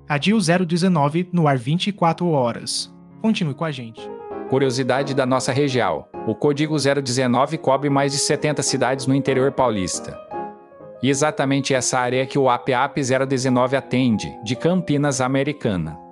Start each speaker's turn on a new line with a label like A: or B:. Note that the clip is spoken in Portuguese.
A: Radil 019 no ar 24 horas. Continue com a gente.
B: Curiosidade da nossa região. O código 019 cobre mais de 70 cidades no interior paulista. E exatamente essa área que o APAP 019 atende, de Campinas Americana.